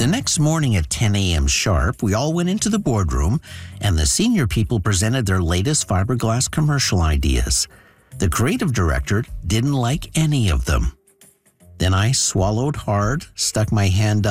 The next morning at 10 a.m. sharp, we all went into the boardroom, and the senior people presented their latest fiberglass commercial ideas. The creative director didn't like any of them. Then I swallowed hard, stuck my hand